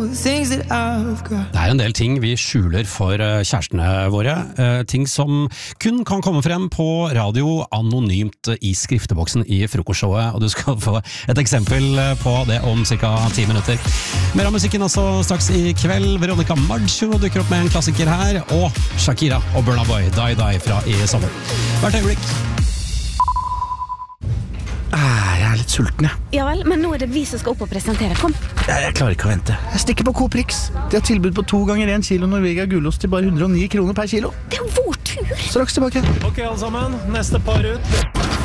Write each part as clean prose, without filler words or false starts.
things that I've got. Det en del ting vi skjuler for kjærestene våre, ting som kun kan komme frem på radio anonymt i skrifteboksen i frokostshowet, og du skal få et eksempel på det om cirka 10 minutter. Mer av musikken altså straks i kveld. Veronica Maggio dukker opp med en klassiker her, og Shakira og Burna Boy, Die Die fra i sommer. Hvert øyeblikk. Jeg litt sulten, jeg. Ja vel, men nå det vi som skal opp og presentere. Kom. Jeg klarer ikke å vente. Jeg stikker på Coop Rix. De har tilbud på 2 ganger 1 kilo Norvegia gulost til bare 109 kroner per kilo. Det jo vår tur. Straks tilbake. Ok, alle sammen. Neste par ut.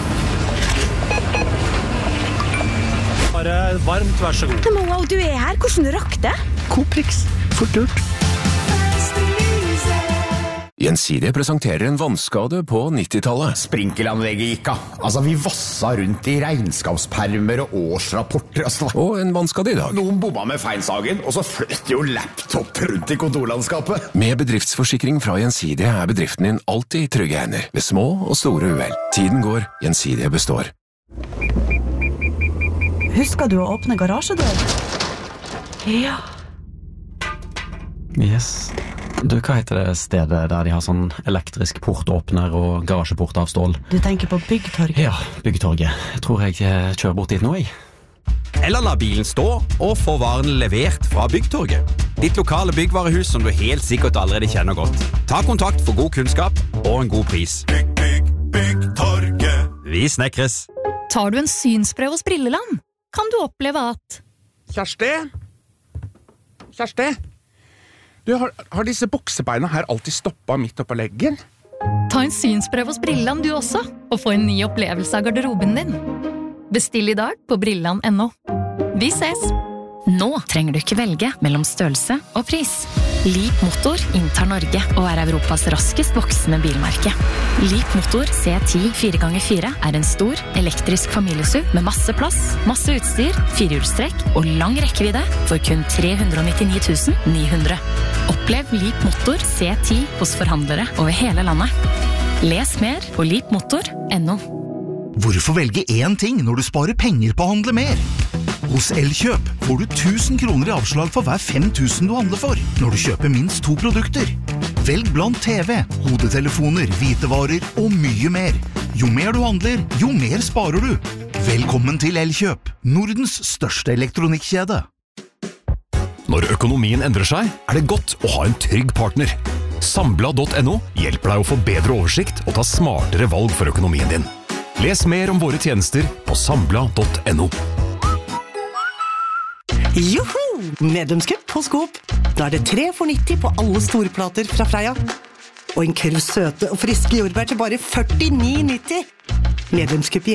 Bare varmt, vær så god. Men wow, du her. Hvordan rakk det? Coop Rix. Fort gjort. Gjensidige presenterer en vannskade på 90-tallet. Sprinkelanlegget gikk av. Altså, vi vassa rundt i regnskapspermer og årsrapporter. Og en vannskade i dag. Noen bomma med feinsagen, og så fløt jo laptop rundt i kontorlandskapet. Med bedriftsforsikring fra Gjensidige bedriften din alltid i trygge hender. Ved små og store uhell. Tiden går, Gjensidige består. Husker du å åpne garasjedør? Ja. Yes. Du, hva heter det stedet der de har sånn elektrisk portåpner og garasjeport av stål? Du tenker på Byggtorget? Ja, Byggtorget. Jeg tror jeg kjører bort dit nå, jeg. Eller la bilen stå og få varen levert fra Byggtorget. Ditt lokale byggvarehus som du helt sikkert allerede kjenner godt. Ta kontakt for god kunnskap og en god pris. Byggtorget. Vi snekres. Tar du en synsprøve hos Brilleland, kan du oppleve at... Kjersti? Du, har disse boksebeina her alltid stoppet midt opp på leggen? Ta en synsprøve hos Brilleland du også, og få en ny opplevelse av garderoben din. Bestill i dag på brilland.no. Vi ses! Nå trenger du ikke velge mellom størrelse og pris. Leap Motor inntar Norge og Europas raskest voksende bilmerke. Leap Motor C10 4x4 en stor, elektrisk familieSUV med masse plass, masse utstyr, 4-hjulstrekk og lang rekkevidde for kun 399 900. Opplev Leap Motor C10 hos forhandlere over hele landet. Les mer på leapmotor.no. Hvorfor velge én ting når du sparer penger på å handle mer? Hos Elkjøp får du 1000 kroner i avslag for hver 5000 du handler for, når du kjøper minst 2 produkter. Velg blant TV, hodetelefoner, hvitevarer og mye mer. Jo mer du handler, jo mer sparer du. Velkommen til Elkjøp, Nordens største elektronikkjede. Når økonomien endrer seg, det godt å ha en trygg partner. Sambla.no hjelper deg å få bedre oversikt og ta smartere valg for økonomien din. Les mer om våre tjenester på sambla.no. Joho! Medlemskupp hos Coop. Da det 3 for 90 på alle storplater fra Freia. Og en kurv søte og friske jordbær til bare 49,90. Medlemskupp i